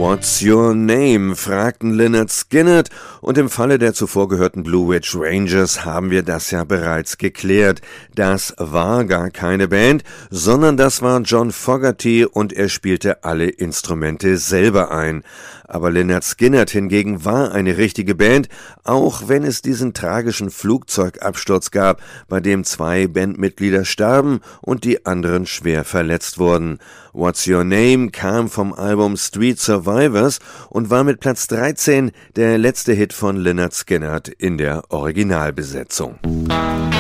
What's your name? Fragten Lynyrd Skynyrd, und im Falle der zuvor gehörten Blue Ridge Rangers haben wir das ja bereits geklärt. Das war gar keine Band, sondern das war John Fogerty und er spielte alle Instrumente selber ein. Aber Lynyrd Skynyrd hingegen war eine richtige Band, auch wenn es diesen tragischen Flugzeugabsturz gab, bei dem 2 Bandmitglieder starben und die anderen schwer verletzt wurden. What's Your Name kam vom Album Street Survivors und war mit Platz 13 der letzte Hit von Lynyrd Skynyrd in der Originalbesetzung.